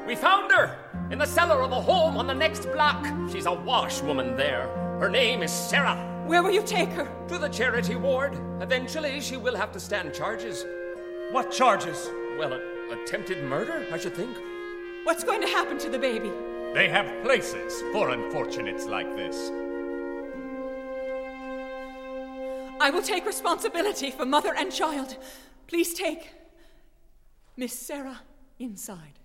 We found her in the cellar of a home on the next block. She's a washwoman there. Her name is Sarah. Where will you take her? To the charity ward. Eventually, she will have to stand charges. What charges? Well, attempted murder, I should think. What's going to happen to the baby? They have places for unfortunates like this. I will take responsibility for mother and child. Please take Miss Sarah inside.